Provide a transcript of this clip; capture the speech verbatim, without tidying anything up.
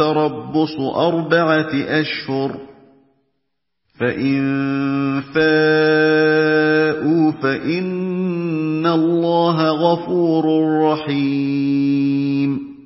تَرَبُّصُ أَرْبَعَةِ أَشْهُرٍ ۖ فَإِن فَاءُوا فَإِنَّ اللَّهَ غَفُورٌ رَّحِيمٌ